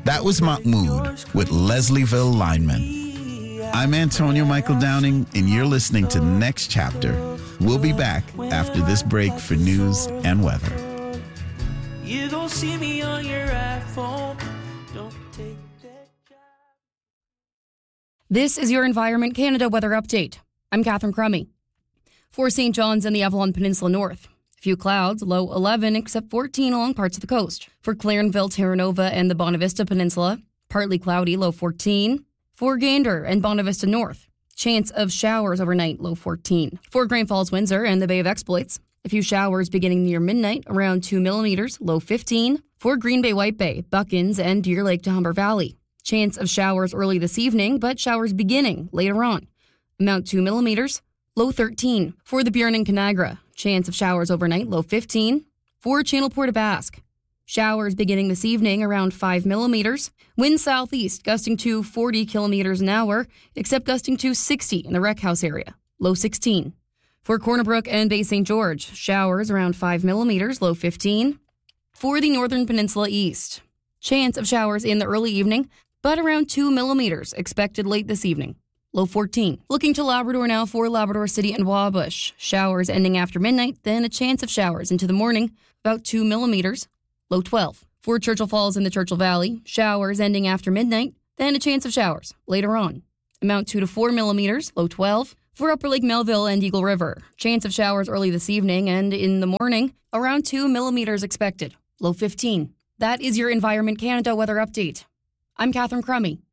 That was Mahmood with Leslieville Lineman. I'm Antonio Michael Downing, and you're listening to Next Chapter. We'll be back after this break for news and weather. You don't see me on your iPhone. Don't take that job. This is your Environment Canada weather update. I'm Catherine Crummy. For St. John's and the Avalon Peninsula North, few clouds, low 11 except 14 along parts of the coast. For Clarenville, Terra Nova, and the Bonavista Peninsula, partly cloudy, low 14. For Gander and Bonavista North, chance of showers overnight, low 14. For Grand Falls, Windsor, and the Bay of Exploits, a few showers beginning near midnight, around 2 millimeters, low 15. For Green Bay, White Bay, Buckins, and Deer Lake to Humber Valley, chance of showers early this evening, but showers beginning later on. Amount 2 millimeters, low 13. For the Burin and Canagra, chance of showers overnight, low 15. For Channel Port aux Basques, showers beginning this evening around 5 millimeters. Wind southeast gusting to 40 kilometers an hour, except gusting to 60 in the Rec House area, low 16. For Corner Brook and Bay St. George, showers around 5 millimeters, low 15. For the Northern Peninsula East, chance of showers in the early evening, but around 2 millimeters expected late this evening, low 14. Looking to Labrador now for Labrador City and Wabush, showers ending after midnight, then a chance of showers into the morning, about 2 millimeters, low 12. For Churchill Falls in the Churchill Valley, showers ending after midnight, then a chance of showers later on. Amount 2 to 4 millimeters, low 12. For Upper Lake Melville and Eagle River, chance of showers early this evening and in the morning, around 2 millimeters expected, low 15. That is your Environment Canada weather update. I'm Catherine Crummy.